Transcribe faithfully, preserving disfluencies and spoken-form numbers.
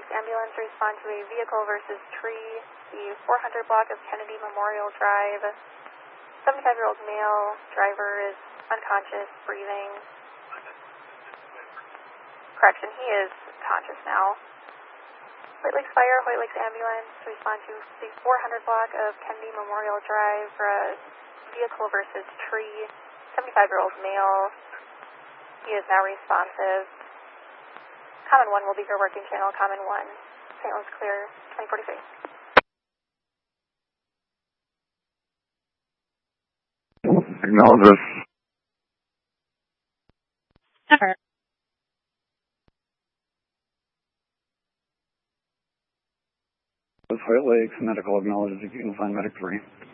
Lakes Ambulance, respond to a vehicle versus tree, the four hundred block of Kennedy Memorial Drive. seventy-five-year-old male driver is unconscious, breathing. Correction, he is conscious now. White Lakes Fire, White Lakes Ambulance, respond to the four hundred block of Kennedy Memorial Drive for a vehicle versus tree, seventy-five-year-old male. He is now responsive. Common one will be your working channel, Common one. Saint Louis clear, twenty forty-three. Acknowledge this. Ever. White Lakes Medical acknowledges you can find Medic three.